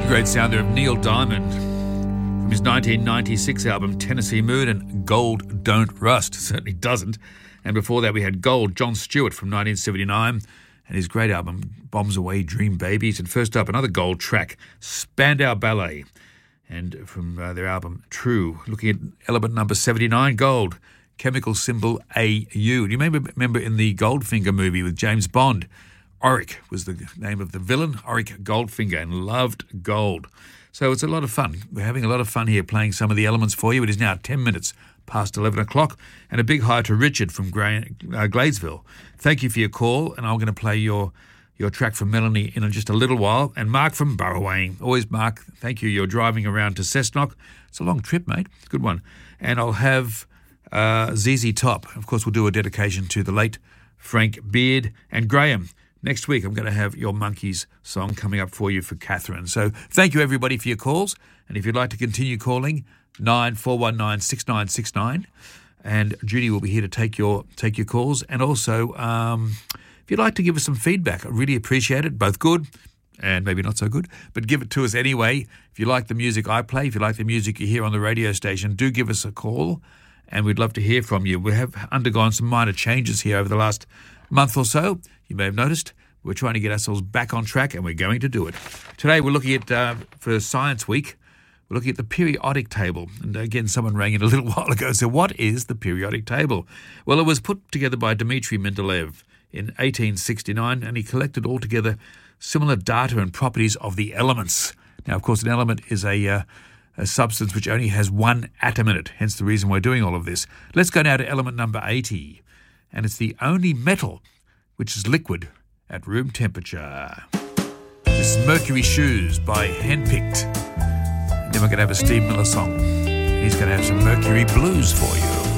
Great sound there of Neil Diamond from his 1996 album Tennessee Moon, and Gold Don't Rust. Certainly doesn't. And before that we had Gold, John Stewart from 1979 and his great album Bombs Away Dream Babies. And first up, another gold track, Spandau Ballet, and from their album True. Looking at element number 79, Gold, chemical symbol AU. Do you remember in the Goldfinger movie with James Bond, Auric was the name of the villain, Auric Goldfinger, and loved gold. So it's a lot of fun. We're having a lot of fun here playing some of the elements for you. It is now 10 minutes past 11 o'clock. And a big hi to Richard from Gladesville. Thank you for your call, and I'm going to play your track from Melanie in just a little while. And Mark from Burrowang. Always Mark, thank you. You're driving around to Cessnock. It's a long trip, mate. It's a good one. And I'll have ZZ Top. Of course, we'll do a dedication to the late Frank Beard and Graham. Next week, I'm going to have your Monkeys song coming up for you for Catherine. So thank you, everybody, for your calls. And if you'd like to continue calling, 9419-6969. And Judy will be here to take your calls. And also, if you'd like to give us some feedback, I really appreciate it, both good and maybe not so good. But give it to us anyway. If you like the music I play, if you like the music you hear on the radio station, do give us a call. And we'd love to hear from you. We have undergone some minor changes here over the last month or so. You may have noticed we're trying to get ourselves back on track, and we're going to do it. Today we're looking at, for Science Week, we're looking at the periodic table. And again, someone rang in a little while ago and said, what is the periodic table? Well, it was put together by Dmitry Mendeleev in 1869, and he collected altogether similar data and properties of the elements. Now, of course, an element is a substance which only has one atom in it, hence the reason we're doing all of this. Let's go now to element number 80, and it's the only metal which is liquid at room temperature. This is Mercury Shoes by Handpicked. And then we're going to have a Steve Miller song. He's going to have some Mercury Blues for you.